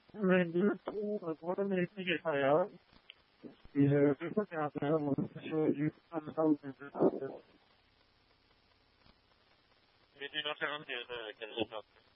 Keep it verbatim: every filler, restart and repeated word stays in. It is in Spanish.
me envió tu recuerdo me dice que fallaba y de eso que ha tenido mucho yo yo no estaba intentando Sí, sí, no sé, no entiendo qué es eso.